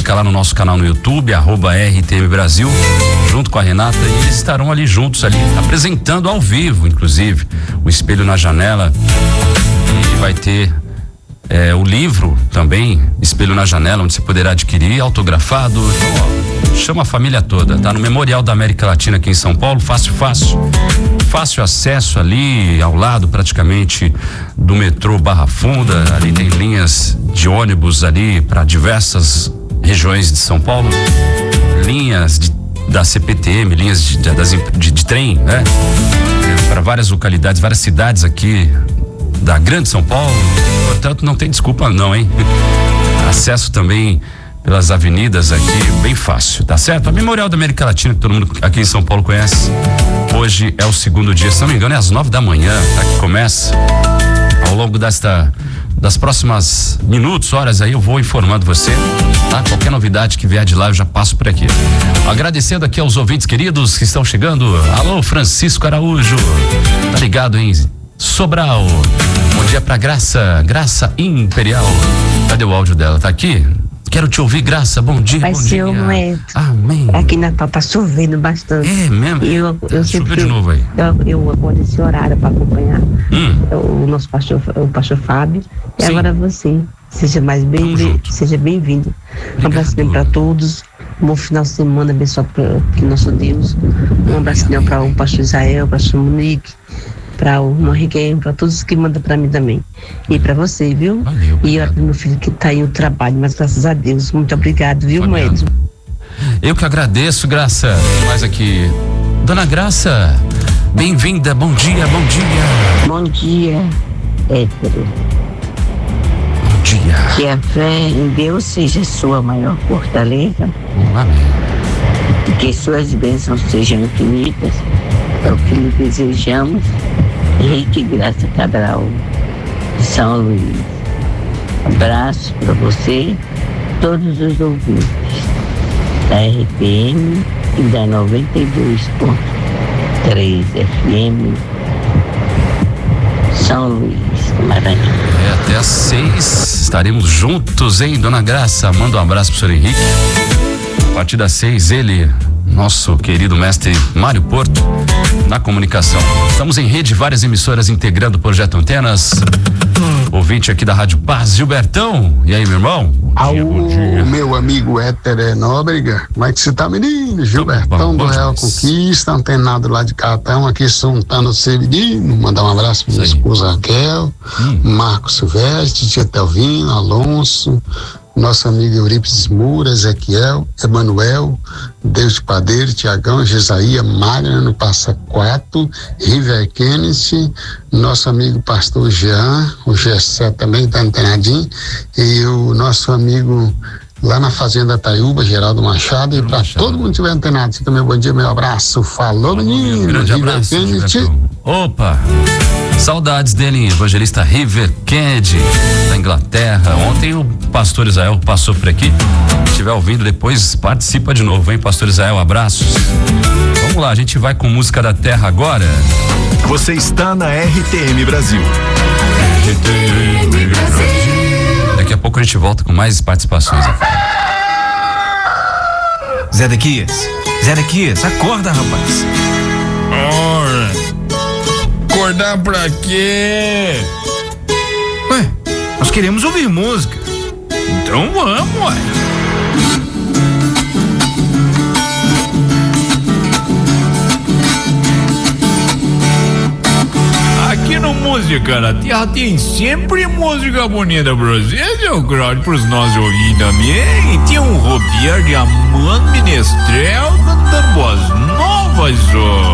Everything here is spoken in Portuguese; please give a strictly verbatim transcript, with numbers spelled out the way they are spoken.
fica lá no nosso canal no YouTube, arroba R T M Brasil, junto com a Renata, e eles estarão ali juntos, ali, apresentando ao vivo, inclusive, o Espelho na Janela. E vai ter é, o livro também, Espelho na Janela, onde você poderá adquirir, autografado. Então, ó, chama a família toda, tá no Memorial da América Latina aqui em São Paulo, fácil, fácil. Fácil acesso ali, ao lado praticamente do metrô Barra Funda. Ali tem linhas de ônibus ali para diversas regiões de São Paulo, linhas de, da C P T M, linhas de, de, das, de, de trem, né? Para várias localidades, várias cidades aqui da Grande São Paulo. Portanto, não tem desculpa não, hein? Acesso também pelas avenidas aqui, bem fácil, tá certo? A Memorial da América Latina, que todo mundo aqui em São Paulo conhece. Hoje é o segundo dia, se não me engano é às nove da manhã, tá? Que começa. Ao longo desta, das próximas minutos, horas aí, eu vou informando você, tá? Qualquer novidade que vier de lá, eu já passo por aqui. Agradecendo aqui aos ouvintes queridos que estão chegando. Alô, Francisco Araújo, tá ligado, hein? Sobral, bom dia pra Graça, Graça Imperial. Cadê o áudio dela? Tá aqui? Quero te ouvir, Graça, bom dia, Vai bom ser dia. Um momento. Amém. Aqui em Natal tá chovendo bastante. É mesmo? E eu, eu sempre, Choveu de novo aí. Eu, eu acordo esse horário para acompanhar Hum. o nosso pastor, o pastor Fábio. E Sim. agora você. Seja mais bem, bem seja bem-vindo. Um abraço para todos. Um bom final de semana abençoado por nosso Deus. Um abraço para o pastor Israel, pastor Monique, para o Morriquinho, para todos que mandam para mim também. E para você, viu? Valeu, e para meu filho que está em o trabalho, mas graças a Deus. Muito obrigado, viu, Moedo? Eu que agradeço, Graça. Mais aqui. Dona Graça, bem-vinda, bom dia, bom dia. Bom dia, Hétero. Bom dia. Que a fé em Deus seja sua maior fortaleza. Amém. E que suas bênçãos sejam infinitas. É o que lhe desejamos. Henrique Graça Cabral, de São Luís. Abraço para você, todos os ouvintes da R T M e da noventa e dois ponto três F M, São Luís, Maranhão. É, até às seis estaremos juntos, hein, Dona Graça? Manda um abraço pro senhor Henrique. A partir das seis, ele, nosso querido mestre Mário Porto, na comunicação. Estamos em rede, várias emissoras integrando o Projeto Antenas. Ouvinte aqui da Rádio Paz, Gilbertão. E aí, meu irmão? Ao meu amigo Éter Nóbrega, como é que você tá, menino? Gilbertão bom, bom do Real demais. Conquista, antenado lá de Catão, aqui juntando você, menino. Mandar um abraço pra minha esposa Raquel, Hum. Marcos Silvestre, Tia Telvino, Alonso, nosso amigo Eurípides Moura, Ezequiel, Emanuel, Deus de Padeiro, Tiagão, Jesaía, Magna, no Passa Quatro, River Kennedy, nosso amigo pastor Jean, o Gessé também tá antenadinho, e o nosso amigo lá na Fazenda Taiúba, Geraldo Machado, e para todo mundo que tiver antenado, fica meu bom dia, meu abraço, falou, menino, Um grande River abraço, Kennedy. Gilbertão. Opa! Saudades dele, evangelista River Kennedy, da Inglaterra. Ontem o pastor Israel passou por aqui. Se estiver ouvindo, depois participa de novo, hein, pastor Israel? Abraços. Vamos lá, a gente vai com música da terra agora. Você está na R T M Brasil. R T M Brasil. Daqui a pouco a gente volta com mais participações. Zé Dequias, Zé Dequias, acorda, rapaz. Ora, acordar pra quê? Ué, nós queremos ouvir música. Então vamos, ué. Aqui no Música na Terra tem sempre música bonita pra vocês, eu claro, pros nossos ouvintes também. E tem um Robier de Amando Menestrel cantando boas novas, ó.